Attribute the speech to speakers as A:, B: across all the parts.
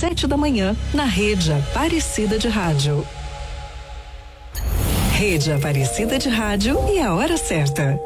A: 7 da manhã, na Rede Aparecida de Rádio. Rede Aparecida de Rádio e a hora certa.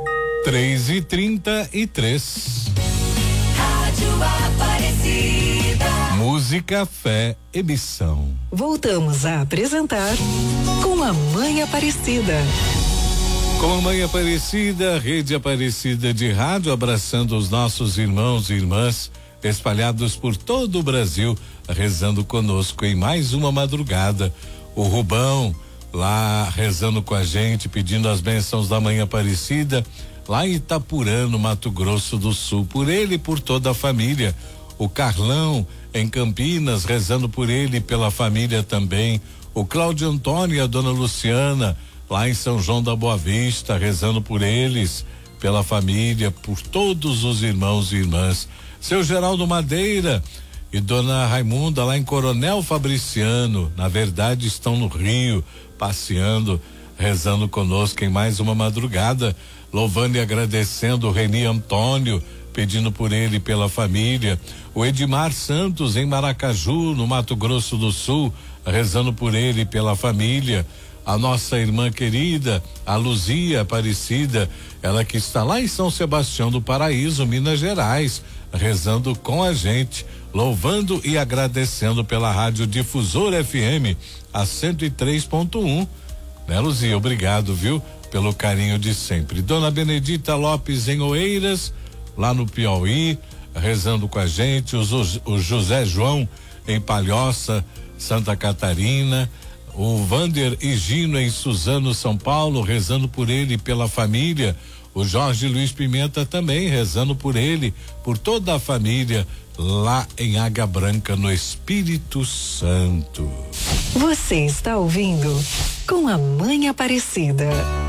B: 3h33.
C: Rádio Aparecida.
B: Música, fé e missão.
A: Voltamos a apresentar Com a Mãe Aparecida.
B: Com a Mãe Aparecida, Rede Aparecida de Rádio, abraçando os nossos irmãos e irmãs espalhados por todo o Brasil, rezando conosco em mais uma madrugada. O Rubão lá rezando com a gente, pedindo as bênçãos da Mãe Aparecida, lá em Itapurã, no Mato Grosso do Sul, por ele e por toda a família. O Carlão em Campinas, rezando por ele e pela família também. O Cláudio Antônio e a dona Luciana, lá em São João da Boa Vista, rezando por eles, pela família, por todos os irmãos e irmãs. Seu Geraldo Madeira e dona Raimunda, lá em Coronel Fabriciano, na verdade estão no Rio, passeando, rezando conosco em mais uma madrugada, louvando e agradecendo o Reni Antônio, pedindo por ele e pela família. O Edmar Santos em Maracaju, no Mato Grosso do Sul, rezando por ele e pela família. A nossa irmã querida, a Luzia Aparecida, ela que está lá em São Sebastião do Paraíso, Minas Gerais, rezando com a gente, louvando e agradecendo pela Rádio Difusora FM, a 103.1. Né, Luzia? Obrigado, viu? Pelo carinho de sempre. Dona Benedita Lopes em Oeiras, lá no Piauí, rezando com a gente. O José João em Palhoça, Santa Catarina. O Vander Higino em Suzano, São Paulo, rezando por ele e pela família. O Jorge Luiz Pimenta também rezando por ele, por toda a família, lá em Água Branca, no Espírito Santo.
A: Você está ouvindo Com a Mãe Aparecida.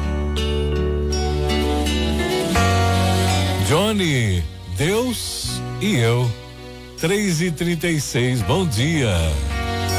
B: Johnny, Deus e eu. 3h36, bom dia.